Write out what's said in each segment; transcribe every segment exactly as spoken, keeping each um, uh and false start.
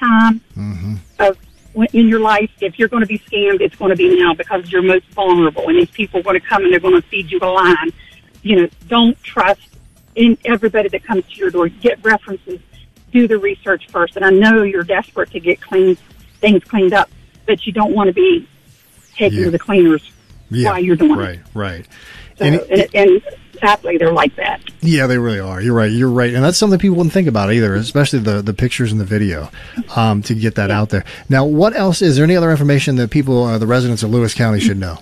time mm-hmm. of in your life. If you're going to be scammed, it's going to be now because you're most vulnerable. And these people are going to come and they're going to feed you a line. You know, don't trust in everybody that comes to your door. Get references. Do the research first. And I know you're desperate to get clean things cleaned up, but you don't want to be taken yeah. to the cleaners yeah. while you're doing right, it. Right, right. So, and, and, and sadly, they're like that. Yeah, they really are. You're right. You're right. And that's something people wouldn't think about either, especially the, the pictures and the video, um, to get that yeah. out there. Now, what else? Is there any other information that people, uh, the residents of Lewis County should know?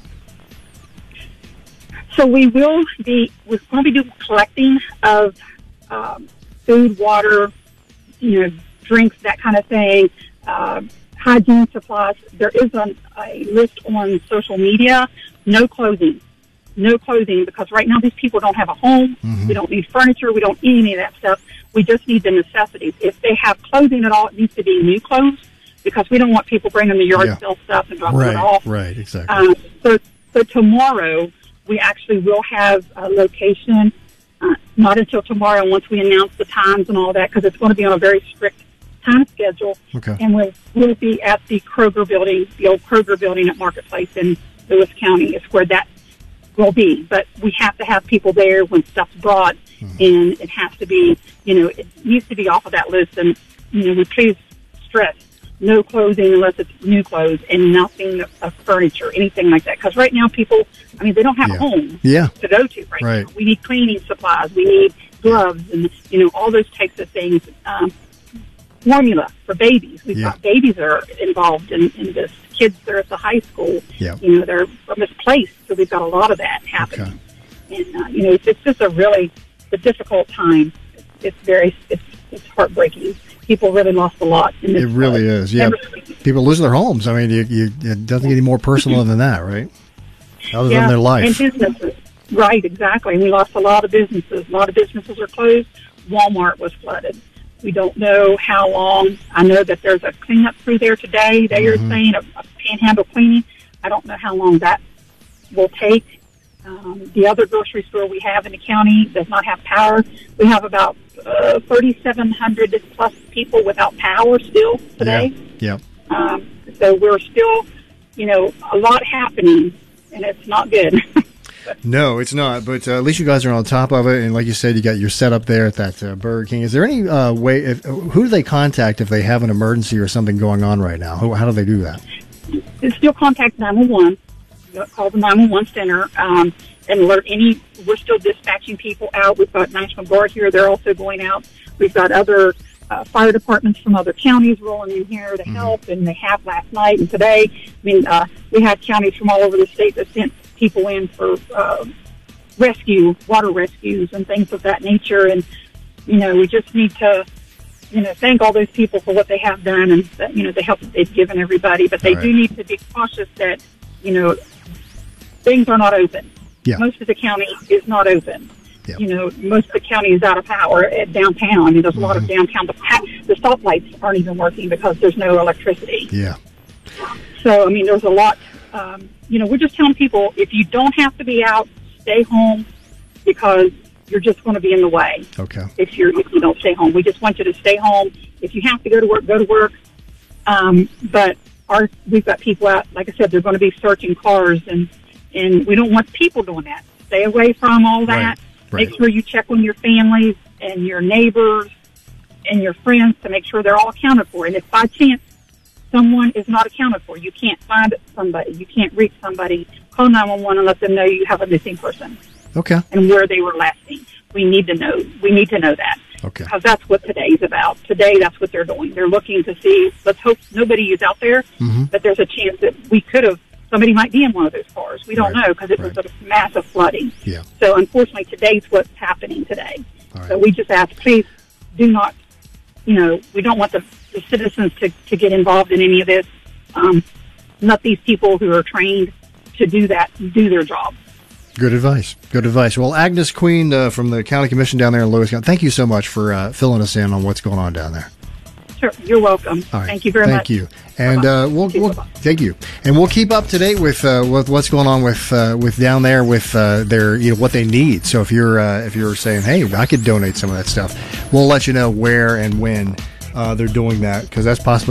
So we will be, we're going to be doing collecting of um, food, water, you know, drinks, that kind of thing, uh, hygiene supplies. There is a, a list on social media. No clothing. No clothing, because right now these people don't have a home. Mm-hmm. We don't need furniture. We don't need any of that stuff. We just need the necessities. If they have clothing at all, it needs to be new clothes, because we don't want people bringing the yard Yeah. sale stuff and dropping Right, it off. right, exactly. Um, so, so tomorrow we actually will have a location. Uh, not until tomorrow, once we announce the times and all that, because it's going to be on a very strict time schedule. Okay. And we'll, we'll be at the Kroger building, the old Kroger building at Marketplace in Lewis County. It's where that will be. But we have to have people there when stuff's brought, mm-hmm. and it has to be, you know, it needs to be off of that list. And, you know, we please stress no clothing unless it's new clothes, and nothing of furniture, anything like that. Because right now people, I mean, they don't have yeah. a home yeah. to go to right, right now. We need cleaning supplies. We need gloves and, you know, all those types of things. Um, formula for babies. We've yeah. got babies that are involved in, in this. Kids that are at the high school, yeah. you know, they're misplaced. So we've got a lot of that happening. Okay. And, uh, you know, it's, it's just a really a difficult time. It's, it's very, it's, it's heartbreaking. People really lost a lot in this. It really uh, is. Yeah. People losing their homes. I mean, you, you, it doesn't get any more personal than that, right? Other yeah, than their life. And businesses. Right, exactly. And we lost a lot of businesses. A lot of businesses are closed. Walmart was flooded. We don't know how long. I know that there's a cleanup crew there today. They mm-hmm. are saying a, a panhandle cleaning. I don't know how long that will take. Um, the other grocery store we have in the county does not have power. We have about uh, thirty-seven hundred plus people without power still today. Yeah. yeah. Um, so we're still, you know, a lot happening, and it's not good. No, it's not. But uh, at least you guys are on top of it, and like you said, you got your setup there at that uh, Burger King. Is there any uh, way? If, who do they contact if they have an emergency or something going on right now? Who, how do they do that? Still contact nine one one. Call the nine one one center um, and alert any. We're still dispatching people out. We've got National Guard here. They're also going out. We've got other uh, fire departments from other counties rolling in here to mm-hmm. help, and they have last night and today. I mean, uh, we had counties from all over the state that sent people in for uh, rescue, water rescues and things of that nature. And, you know, we just need to, you know, thank all those people for what they have done and, that, you know, the help that they've given everybody. But they right. do need to be cautious that, you know, things are not open. Yeah. Most of the county is not open. Yeah. You know, most of the county is out of power at downtown. I mean, there's a mm-hmm. lot of downtown. The, the stoplights aren't even working because there's no electricity. Yeah. So, I mean, there's a lot. Um, you know, we're just telling people, if you don't have to be out, stay home, because you're just going to be in the way. Okay. If you're if you don't stay home, we just want you to stay home. If you have to go to work, go to work. Um, but our we've got people out. Like I said, they're going to be searching cars, and and we don't want people doing that. Stay away from all that. Right. Right. Make sure you check on your families and your neighbors and your friends to make sure they're all accounted for. And if by chance someone is not accounted for, you can't find somebody, you can't reach somebody, call nine one one and let them know you have a missing person. Okay. And where they were last seen. We need to know. We need to know that. Okay. Because that's what today's about. Today, that's what they're doing. They're looking to see, let's hope nobody is out there, mm-hmm. but there's a chance that we could have, somebody might be in one of those cars. We don't right. know because it right. was a massive flooding. Yeah. So unfortunately, today's what's happening today. All right. So we just ask, please do not, you know, we don't want the, the citizens to, to get involved in any of this. Um, let these people who are trained to do that do their job. Good advice. Good advice. Well, Agnes Queen uh, from the County Commission down there in Lewis County, thank you so much for uh, filling us in on what's going on down there. Sure. You're welcome. All right. Thank you very thank much. Thank you. And uh, we'll, we'll thank you. And we'll keep up to date with uh, with what's going on with uh, with down there with uh, their you know what they need. So if you're uh, if you're saying, hey, I could donate some of that stuff, we'll let you know where and when uh, they're doing that, because that's possibly